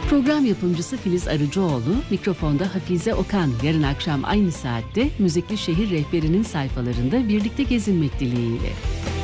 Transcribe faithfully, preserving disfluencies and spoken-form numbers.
Program yapımcısı Filiz Arıcıoğlu, mikrofonda Hafize Okan. Yarın akşam aynı saatte Müzikli Şehir Rehberi'nin sayfalarında birlikte gezinmek dileğiyle.